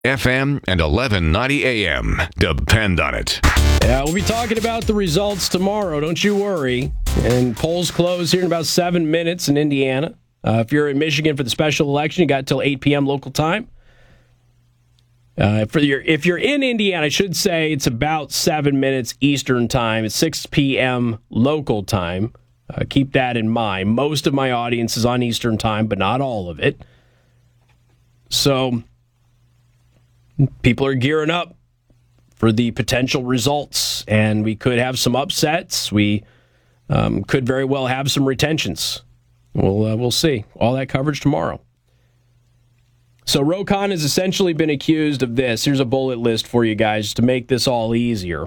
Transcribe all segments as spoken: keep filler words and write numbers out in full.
F M and eleven ninety A M. Depend on it. Yeah, we'll be talking about the results tomorrow. Don't you worry. And polls close here in about seven minutes in Indiana. Uh, if you're in Michigan for the special election, you got till eight p.m. local time. Uh, for your, if you're in Indiana, I should say it's about seven minutes Eastern time. It's six p.m. local time. Uh, keep that in mind. Most of my audience is on Eastern time, but not all of it. So people are gearing up for the potential results, and we could have some upsets. We um, could very well have some retentions. We'll, uh, we'll see. All that coverage tomorrow. So Ro Khanna has essentially been accused of this. Here's a bullet list for you guys to make this all easier.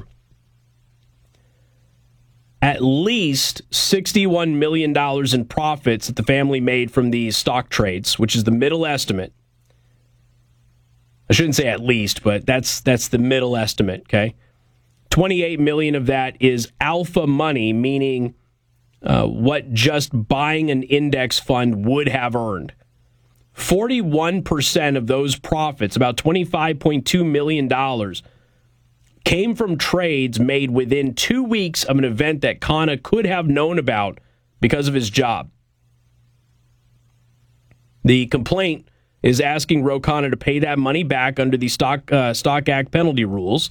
At least sixty-one million dollars in profits that the family made from these stock trades, which is the middle estimate. I shouldn't say at least, but that's that's the middle estimate, okay? twenty-eight million dollars of that is alpha money, meaning uh, what just buying an index fund would have earned. forty-one percent of those profits, about twenty-five point two million dollars, came from trades made within two weeks of an event that Khanna could have known about because of his job. The complaint is asking Ro Khanna to pay that money back under the Stock, uh, Stock Act penalty rules.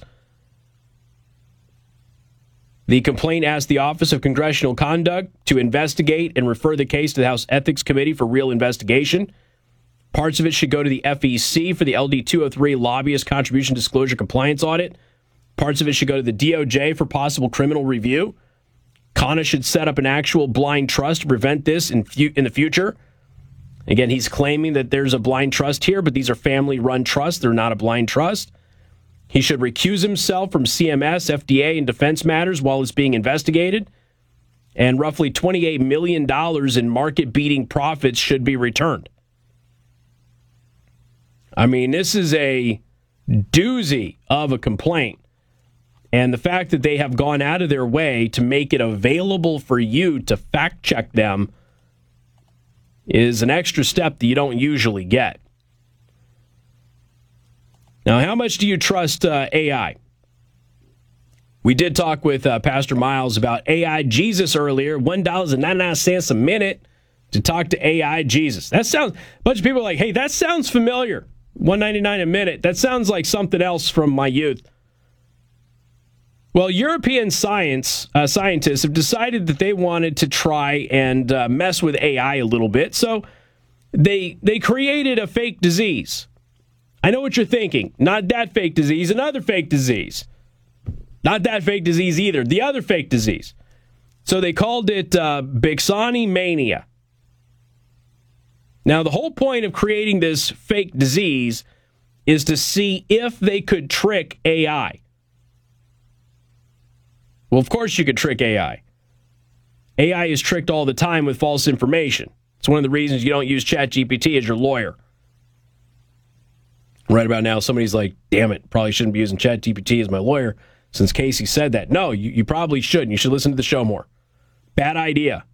The complaint asked the Office of Congressional Conduct to investigate and refer the case to the House Ethics Committee for real investigation. Parts of it should go to the F E C for the L D two oh three Lobbyist Contribution Disclosure Compliance Audit. Parts of it should go to the D O J for possible criminal review. Khanna should set up an actual blind trust to prevent this in, fu- in the future. Again, he's claiming that there's a blind trust here, but these are family-run trusts. They're not a blind trust. He should recuse himself from C M S, F D A, and defense matters while it's being investigated. And roughly twenty-eight million dollars in market-beating profits should be returned. I mean, this is a doozy of a complaint. And the fact that they have gone out of their way to make it available for you to fact-check them is an extra step that you don't usually get. Now, how much do you trust uh, A I? We did talk with uh, Pastor Miles about A I Jesus earlier, one dollar and ninety-nine cents a minute to talk to A I Jesus. That sounds, a bunch of people are like, hey, that sounds familiar. one dollar and ninety-nine cents a minute. That sounds like something else from my youth. Well, European science uh, scientists have decided that they wanted to try and uh, mess with A I a little bit, so they they created a fake disease. I know what you're thinking. Not that fake disease, another fake disease. Not that fake disease either, the other fake disease. So they called it uh, Bixani mania. Now, the whole point of creating this fake disease is to see if they could trick A I. Well, of course you could trick A I. A I is tricked all the time with false information. It's one of the reasons you don't use ChatGPT as your lawyer. Right about now, somebody's like, damn it, probably shouldn't be using ChatGPT as my lawyer since Casey said that. No, you, you probably shouldn't. You should listen to the show more. Bad idea.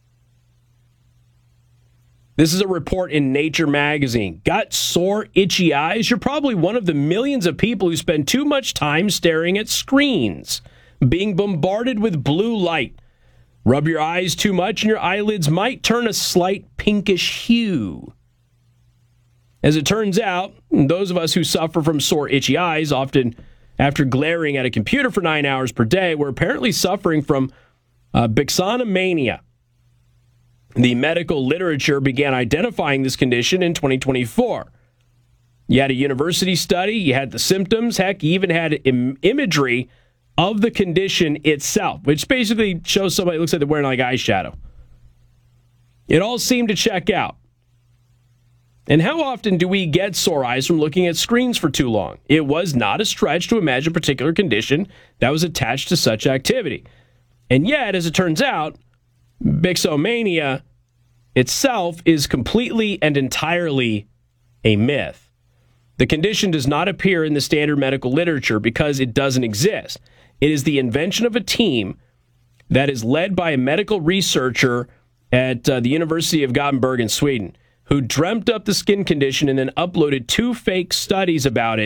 This is a report in Nature magazine. Got sore, itchy eyes? You're probably one of the millions of people who spend too much time staring at screens, being bombarded with blue light. Rub your eyes too much and your eyelids might turn a slight pinkish hue. As it turns out, those of us who suffer from sore, itchy eyes, often after glaring at a computer for nine hours per day, we're apparently suffering from uh, Bixanomania. The medical literature began identifying this condition in twenty twenty-four. You had a university study, you had the symptoms, heck, you even had im- imagery of the condition itself, which basically shows somebody looks like they're wearing like eyeshadow. It all seemed to check out. And how often do we get sore eyes from looking at screens for too long? It was not a stretch to imagine a particular condition that was attached to such activity. And yet, as it turns out, Bixomania itself is completely and entirely a myth. The condition does not appear in the standard medical literature because it doesn't exist. It is the invention of a team that is led by a medical researcher at uh, the University of Gothenburg in Sweden, who dreamt up the skin condition and then uploaded two fake studies about it.